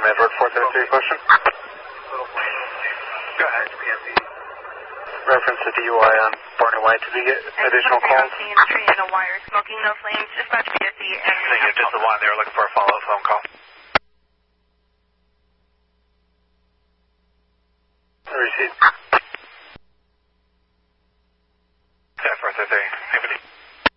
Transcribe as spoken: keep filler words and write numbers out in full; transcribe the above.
Edward four thirty-three, question. Go ahead. Reference to D U I on Barney White. Did we get additional calls? In a tree and a wire, smoking, no flames, dispatch P S E and... Thank you, just the one. They were looking for a follow-up phone call. Received.